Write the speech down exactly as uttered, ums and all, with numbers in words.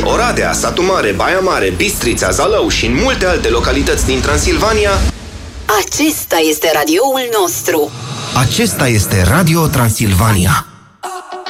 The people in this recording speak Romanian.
Oradea, Satu Mare, Baia Mare, Bistrița, Zalău și în multe alte localități din Transilvania. Acesta este radioul nostru. Acesta este Radio Transilvania.